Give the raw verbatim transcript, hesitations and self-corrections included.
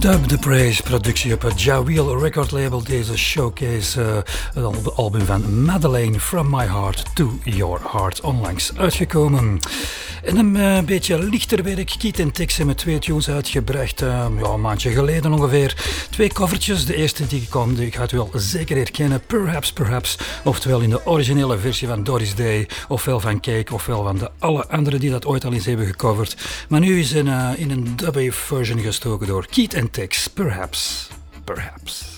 Dub the Praise, productie op het Jaweel record label. Deze showcase, uh, het album van Madeleine, From My Heart to Your Heart, onlangs uitgekomen. En een uh, beetje lichter werk, Keith en Tix hebben twee tunes uitgebracht, uh, ja, een maandje geleden ongeveer. Twee covertjes, de eerste die komt, die gaat u wel zeker herkennen, Perhaps Perhaps, oftewel in de originele versie van Doris Day, ofwel van Cake, ofwel van de alle anderen die dat ooit al eens hebben gecoverd. Maar nu is een, uh, in een dub version gestoken door Keith en Tix, Perhaps Perhaps.